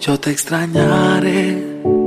Yo te extrañaré,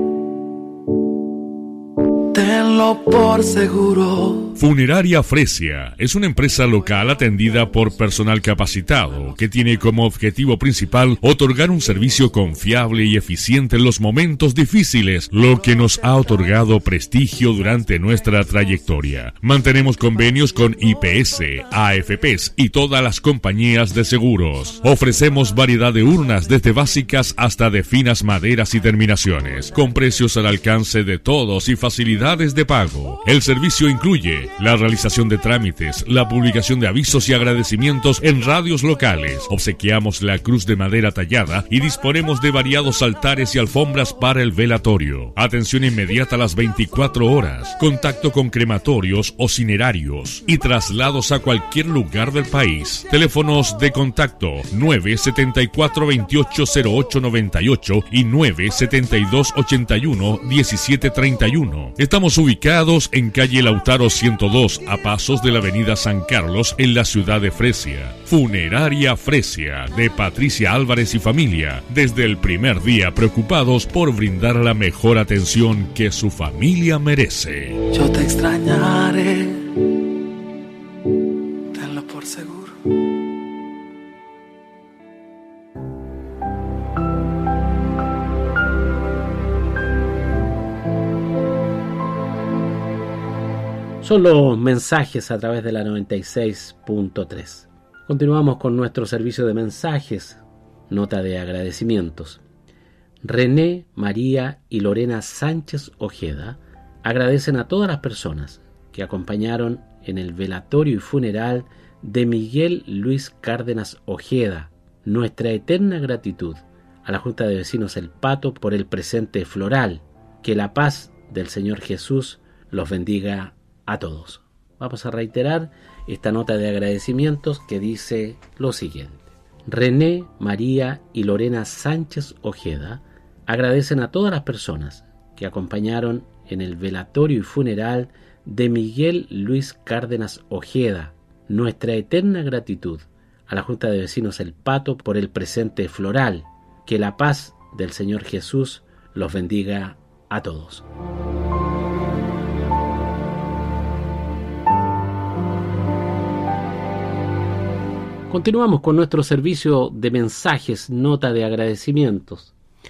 tenlo por seguro. Funeraria Fresia es una empresa local atendida por personal capacitado que tiene como objetivo principal otorgar un servicio confiable y eficiente en los momentos difíciles, lo que nos ha otorgado prestigio durante nuestra trayectoria. Mantenemos convenios con IPS, AFPs y todas las compañías de seguros. Ofrecemos variedad de urnas desde básicas hasta de finas maderas y terminaciones, con precios al alcance de todos y facilidades de pago. El servicio incluye la realización de trámites, la publicación de avisos y agradecimientos en radios locales. Obsequiamos la cruz de madera tallada y disponemos de variados altares y alfombras para el velatorio. Atención inmediata a las 24 horas. Contacto con crematorios o cinerarios y traslados a cualquier lugar del país. Teléfonos de contacto 974-280898 y 972-81-1731. Estamos ubicados en calle Lautaro 102, a pasos de la avenida San Carlos, en la ciudad de Fresia. Funeraria Fresia, de Patricia Álvarez y familia, desde el primer día preocupados por brindar la mejor atención que su familia merece. Yo te extrañaré, tenlo por seguro. Son los mensajes a través de la 96.3. Continuamos con nuestro servicio de mensajes, nota de agradecimientos. René, María y Lorena Sánchez Ojeda agradecen a todas las personas que acompañaron en el velatorio y funeral de Miguel Luis Cárdenas Ojeda. Nuestra eterna gratitud a la Junta de Vecinos El Pato por el presente floral. Que la paz del Señor Jesús los bendiga a todos. Vamos a reiterar esta nota de agradecimientos que dice lo siguiente. René, María y Lorena Sánchez Ojeda agradecen a todas las personas que acompañaron en el velatorio y funeral de Miguel Luis Cárdenas Ojeda. Nuestra eterna gratitud a la Junta de Vecinos El Pato por el presente floral. Que la paz del Señor Jesús los bendiga a todos. Continuamos con nuestro servicio de mensajes, nota de agradecimientos.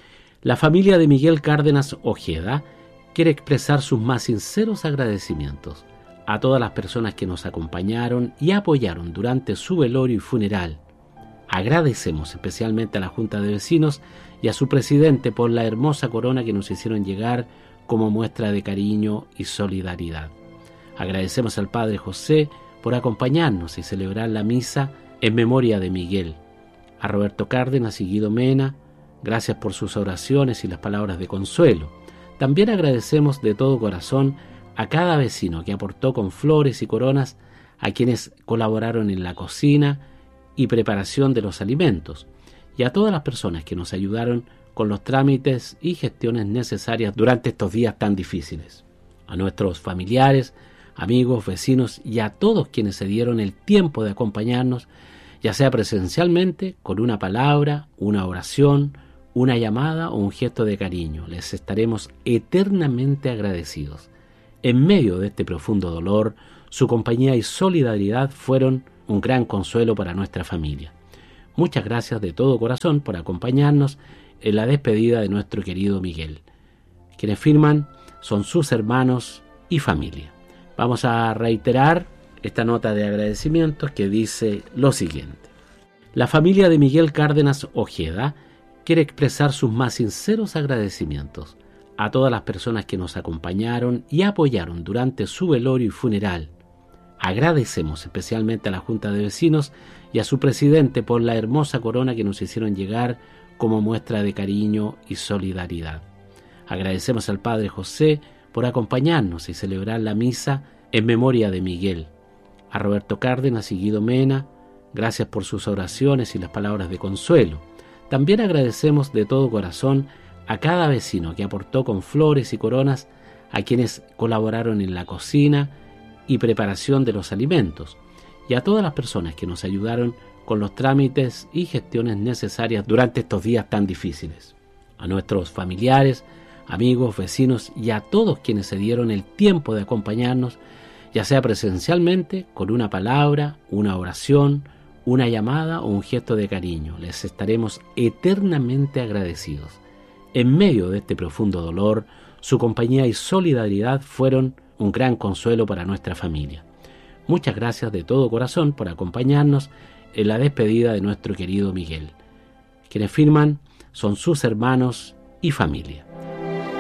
La familia de Miguel Cárdenas Ojeda quiere expresar sus más sinceros agradecimientos a todas las personas que nos acompañaron y apoyaron durante su velorio y funeral. Agradecemos especialmente a la Junta de Vecinos y a su presidente por la hermosa corona que nos hicieron llegar como muestra de cariño y solidaridad. Agradecemos al Padre José por acompañarnos y celebrar la misa en memoria de Miguel. A Roberto Cárdenas y Guido Mena, gracias por sus oraciones y las palabras de consuelo. También agradecemos de todo corazón a cada vecino que aportó con flores y coronas, a quienes colaboraron en la cocina y preparación de los alimentos, y a todas las personas que nos ayudaron con los trámites y gestiones necesarias durante estos días tan difíciles. A nuestros familiares, amigos, vecinos y a todos quienes se dieron el tiempo de acompañarnos, ya sea presencialmente, con una palabra, una oración, una llamada o un gesto de cariño. Les estaremos eternamente agradecidos. En medio de este profundo dolor, su compañía y solidaridad fueron un gran consuelo para nuestra familia. Muchas gracias de todo corazón por acompañarnos en la despedida de nuestro querido Miguel. Quienes firman son sus hermanos y familia. Vamos a reiterar esta nota de agradecimientos que dice lo siguiente. La familia de Miguel Cárdenas Ojeda quiere expresar sus más sinceros agradecimientos a todas las personas que nos acompañaron y apoyaron durante su velorio y funeral. Agradecemos especialmente a la Junta de Vecinos y a su presidente por la hermosa corona que nos hicieron llegar como muestra de cariño y solidaridad. Agradecemos al Padre José por acompañarnos y celebrar la misa en memoria de Miguel. A Roberto Cárdenas y Guido Mena, gracias por sus oraciones y las palabras de consuelo. También agradecemos de todo corazón a cada vecino que aportó con flores y coronas, a quienes colaboraron en la cocina y preparación de los alimentos, y a todas las personas que nos ayudaron con los trámites y gestiones necesarias durante estos días tan difíciles. A nuestros familiares, amigos, vecinos y a todos quienes se dieron el tiempo de acompañarnos, ya sea presencialmente, con una palabra, una oración, una llamada o un gesto de cariño. Les estaremos eternamente agradecidos. En medio de este profundo dolor, su compañía y solidaridad fueron un gran consuelo para nuestra familia. Muchas gracias de todo corazón por acompañarnos en la despedida de nuestro querido Miguel. Quienes firman son sus hermanos y familia.